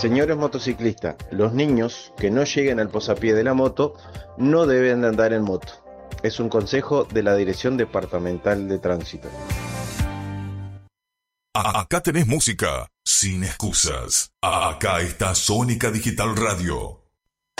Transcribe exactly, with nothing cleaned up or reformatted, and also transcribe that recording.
Señores motociclistas, los niños que no lleguen al posapié de la moto no deben de andar en moto. Es un consejo de la Dirección Departamental de Tránsito. Acá tenés música sin excusas. Acá está Sónica Digital Radio.